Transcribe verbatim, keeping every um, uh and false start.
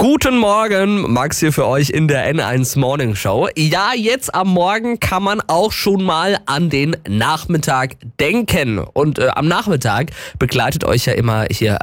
Guten Morgen, Max hier für euch in der N eins Morning Show. Ja, jetzt am Morgen kann man auch schon mal an den Nachmittag denken. Und äh, am Nachmittag begleitet euch ja immer hier